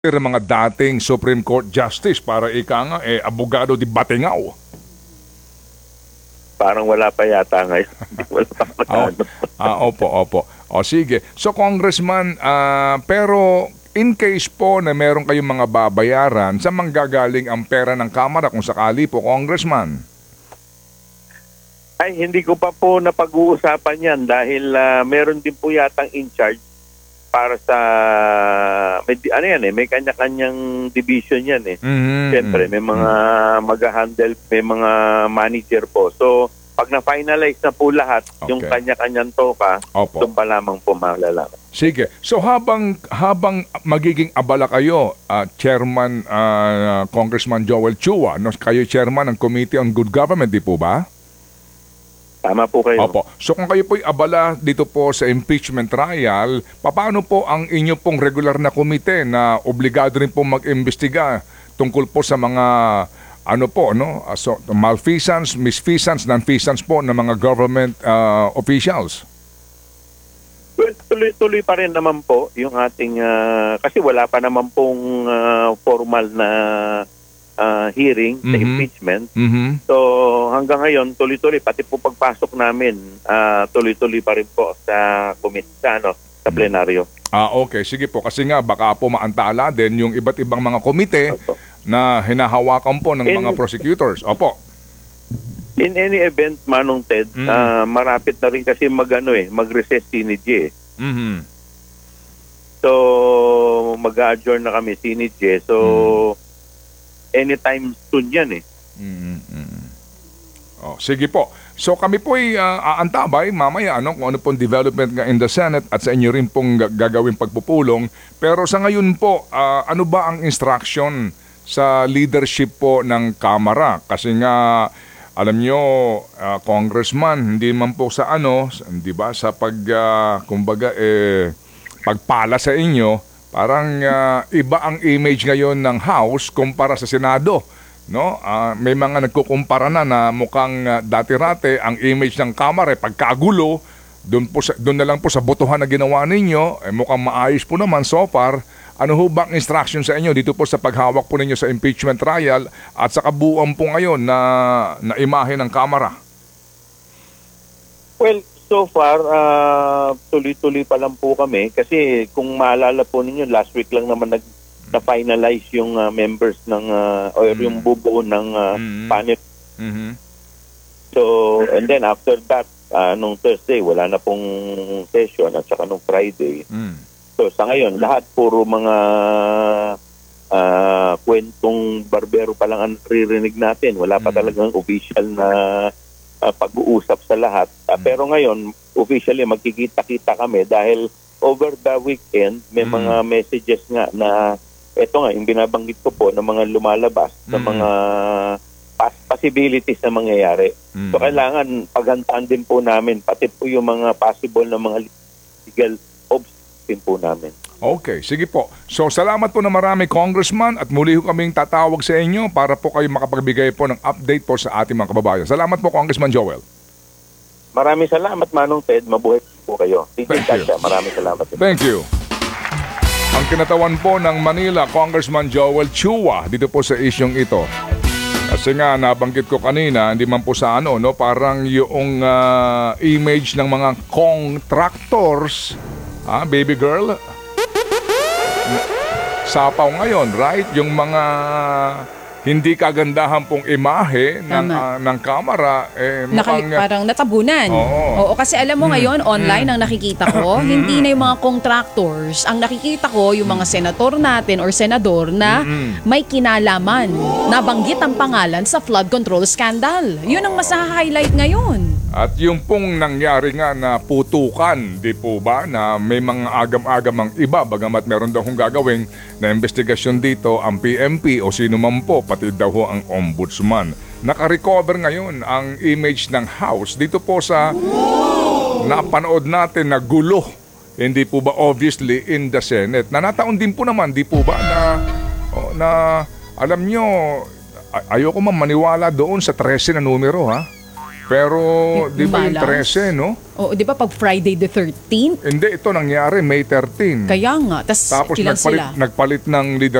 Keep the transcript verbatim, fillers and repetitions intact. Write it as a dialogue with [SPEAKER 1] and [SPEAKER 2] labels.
[SPEAKER 1] ng mga dating Supreme Court Justice para ika nga, eh, abogado di Batingaw.
[SPEAKER 2] Parang wala pa yata ngayon. Wala pa
[SPEAKER 1] Oh,
[SPEAKER 2] ano.
[SPEAKER 1] ah, opo, opo. O sige. So, Congressman, ah, pero in case po na meron kayong mga babayaran, sa manggagaling ang pera ng Kamara kung sakali po, Congressman?
[SPEAKER 2] Ay, hindi ko pa po napag-uusapan yan dahil ah, meron din po yatang in charge para sa, may, ano yan eh, may kanya-kanyang division yan eh.
[SPEAKER 1] Mm-hmm.
[SPEAKER 2] Siyempre, may mga mag-handle, may mga manager po. So, pag na-finalize na po lahat,
[SPEAKER 1] Okay.
[SPEAKER 2] yung kanya-kanyang toka,
[SPEAKER 1] Opo.
[SPEAKER 2] doon pa lamang po malalaman.
[SPEAKER 1] Sige. So habang habang magiging abala kayo, ah, Chairman ah, Congressman Joel Chua, no, kayo Chairman ng Committee on Good Government, di po ba?
[SPEAKER 2] Tama po kayo.
[SPEAKER 1] Opo. So kung kayo po'y abala dito po sa impeachment trial, paano po ang inyo pong regular na komite na obligado rin po mag-imbestiga tungkol po sa mga ano po, no? ah, So, malfeasance, misfeasance, nonfeasance po ng mga government ah, officials?
[SPEAKER 2] Well, tuloy-tuloy pa rin naman po yung ating, ah, kasi wala pa naman pong ah, formal na ah, hearing sa
[SPEAKER 1] Mhm.
[SPEAKER 2] impeachment.
[SPEAKER 1] Mhm.
[SPEAKER 2] So hanggang ngayon, tuloy-tuloy, pati po pagpasok namin, ah, tuloy-tuloy pa rin po sa committee, sa, ano, sa plenaryo.
[SPEAKER 1] Ah, okay. Sige po. Kasi nga, baka po maantala din yung iba't ibang mga komite
[SPEAKER 2] Opo.
[SPEAKER 1] na hinahawakan po ng
[SPEAKER 2] In-
[SPEAKER 1] mga prosecutors. Opo.
[SPEAKER 2] In any event, Manong Ted,
[SPEAKER 1] Mm.
[SPEAKER 2] ah, marapit na rin kasi mag-ano eh, mag-recess C N G eh.
[SPEAKER 1] Mhm.
[SPEAKER 2] So mag-adjourn na kami C N G. So anytime soon yan eh.
[SPEAKER 1] Mhm. Mhm. Oh, sige po. So kami po ay ah, aantabay mamaya ano kung ano pong development nga in the Senate at sa inyo rin pong ga- gagawing pagpupulong. Pero sa ngayon po, ah, ano ba ang instruction sa leadership po ng Kamara? Kasi nga alam nyo, ah, Congressman, hindi man po sa ano, di ba, sa pag, ah, kumbaga, eh, pagpala sa inyo, parang ah, iba ang image ngayon ng House kumpara sa Senado. No? Ah, may mga nagkukumpara na na mukhang ah, dati-rate ang image ng Kamara, eh, pagkagulo, doon, po sa, doon na lang po sa botohan na ginawa ninyo, eh, mukhang maayos po naman so far. Ano ho ba ang instruction sa inyo dito po sa paghawak po ninyo sa impeachment trial at sa kabuuan po ngayon na, na imahe ng Kamara?
[SPEAKER 2] Well, so far, ah, tuloy-tuloy pa lang po kami kasi kung maalala po ninyo, last week lang naman nag na-finalize yung ah, members ng ah, or yung bubuo ng ah,
[SPEAKER 1] Mm.
[SPEAKER 2] panel.
[SPEAKER 1] Mhm.
[SPEAKER 2] So, and then after that, ah, nung Thursday, wala na pong session at saka nung Friday.
[SPEAKER 1] Mm.
[SPEAKER 2] So, sa ngayon, lahat puro mga ah, kwentong barbero pa lang ang naririnig natin. Wala pa
[SPEAKER 1] Mm.
[SPEAKER 2] talagang official na ah, pag-uusap sa lahat. Ah,
[SPEAKER 1] Mm.
[SPEAKER 2] Pero ngayon, officially, magkikita-kita kami dahil over the weekend, may
[SPEAKER 1] Mm.
[SPEAKER 2] mga messages nga na, eto nga, yung binabanggit ko po, ng mga lumalabas, ng
[SPEAKER 1] Mm.
[SPEAKER 2] mga pas- possibilities na mangyayari.
[SPEAKER 1] Mm.
[SPEAKER 2] So, kailangan paghandaan din po namin, pati po yung mga possible na mga legal obstacles din po namin.
[SPEAKER 1] Okay, sige po. So salamat po na marami, Congressman, at muli ho kaming tatawag sa inyo para po kayo makapagbigay po ng update po sa ating mga kababayan. Salamat po, Congressman Joel.
[SPEAKER 2] Maraming salamat, Manong Ted. Mabuhay po kayo. T J
[SPEAKER 1] Thank you.
[SPEAKER 2] Kasia, maraming salamat.
[SPEAKER 1] Thank you. Ang kinatawan po ng Manila, Congressman Joel Chua, dito po sa isyong ito. Kasi nga, nabanggit ko kanina, hindi man po sa ano, no, parang yung ah, image ng mga contractors, ah, baby girl, sapaw ngayon, right? Yung mga hindi kagandahan pong imahe ng,
[SPEAKER 3] Tama.
[SPEAKER 1] ah, ng kamera, eh,
[SPEAKER 3] Naka,
[SPEAKER 1] mukhang...
[SPEAKER 3] parang natabunan.
[SPEAKER 1] Oo.
[SPEAKER 3] Oo, kasi alam mo ngayon, online ang nakikita ko, hindi na yung mga contractors. Ang nakikita ko, yung mga senator natin or senador na may kinalaman. Nabanggit ang pangalan sa flood control scandal. Yun ang mas highlight ngayon.
[SPEAKER 1] At yung pong nangyari nga na putukan, di po ba, na may mga agam-agam ang iba, bagamat meron daw kong gagawing na investigasyon dito ang P M P o sino man po, pati daw ho ang ombudsman. Naka-recover ngayon ang image ng House dito po sa napanood natin na gulo. Hindi po ba obviously in the Senate? Na nataon din po naman, di po ba, na, oh, na alam nyo, ay- ayoko man maniwala doon sa thirteen na numero, ha? Pero, di ba yung
[SPEAKER 3] balance.
[SPEAKER 1] thirteen, no?
[SPEAKER 3] O, di ba pag Friday the thirteenth?
[SPEAKER 1] Hindi, ito nangyari May thirteen.
[SPEAKER 3] Kaya nga. Tas
[SPEAKER 1] Tapos
[SPEAKER 3] ilan
[SPEAKER 1] nagpalit,
[SPEAKER 3] sila?
[SPEAKER 1] nagpalit ng leader